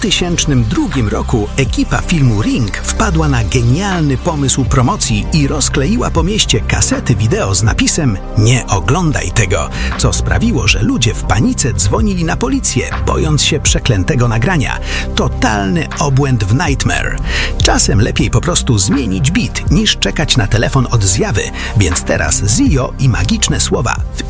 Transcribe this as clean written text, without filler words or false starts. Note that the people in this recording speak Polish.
2002 roku ekipa filmu Ring wpadła na genialny pomysł promocji i rozkleiła po mieście kasety wideo z napisem „Nie oglądaj tego”, co sprawiło, że ludzie w panice dzwonili na policję, bojąc się przeklętego nagrania. Totalny obłęd w Nightmare. Czasem lepiej po prostu zmienić beat, niż czekać na telefon od zjawy, więc teraz Zio i magiczne słowa w